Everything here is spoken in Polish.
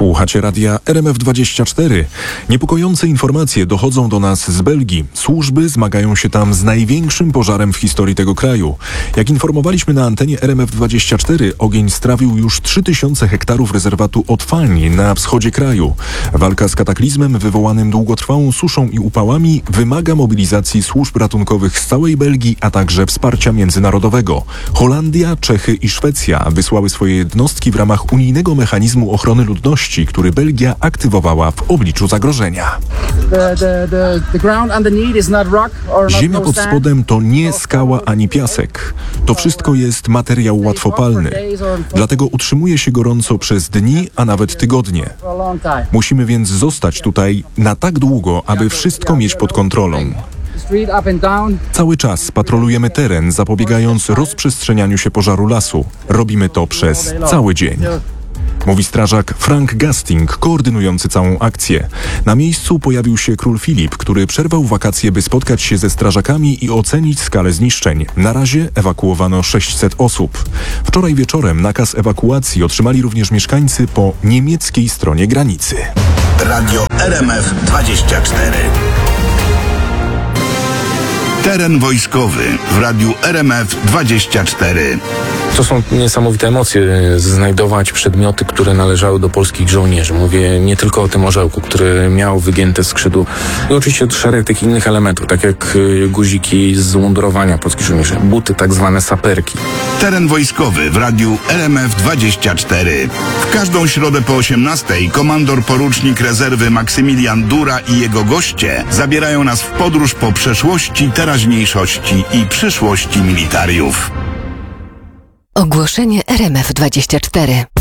Słuchacie radia RMF24. Niepokojące informacje dochodzą do nas z Belgii. Służby zmagają się tam z największym pożarem w historii tego kraju. Jak informowaliśmy na antenie RMF24, ogień strawił już 3000 hektarów rezerwatu Otfalni na wschodzie kraju. Walka z kataklizmem wywołanym długotrwałą suszą i upałami wymaga mobilizacji służb ratunkowych z całej Belgii, a także wsparcia międzynarodowego. Holandia, Czechy i Szwecja wysłały swoje jednostki w ramach unijnego mechanizmu ochrony ludności, który Belgia aktywowała w obliczu zagrożenia. Ziemia pod spodem to nie skała ani piasek. To wszystko jest materiał łatwopalny. Dlatego utrzymuje się gorąco przez dni, a nawet tygodnie. Musimy więc zostać tutaj na tak długo, aby wszystko mieć pod kontrolą. Cały czas patrolujemy teren, zapobiegając rozprzestrzenianiu się pożaru lasu. Robimy to przez cały dzień. Mówi strażak Frank Gasting, koordynujący całą akcję. Na miejscu pojawił się król Filip, który przerwał wakacje, by spotkać się ze strażakami i ocenić skalę zniszczeń. Na razie ewakuowano 600 osób. Wczoraj wieczorem nakaz ewakuacji otrzymali również mieszkańcy po niemieckiej stronie granicy. Radio RMF24. Teren wojskowy w radiu RMF24. To są niesamowite emocje, znajdować przedmioty, które należały do polskich żołnierzy. Mówię nie tylko o tym orzełku, który miał wygięte skrzydło. I oczywiście szereg tych innych elementów, tak jak guziki z mundurowania polskich żołnierzy, buty, tak zwane saperki. Teren wojskowy w radiu RMF24. W każdą środę po 18:00 komandor porucznik rezerwy Maksymilian Dura i jego goście zabierają nas w podróż po przeszłości, teraźniejszości i przyszłości militariów. Ogłoszenie RMF24.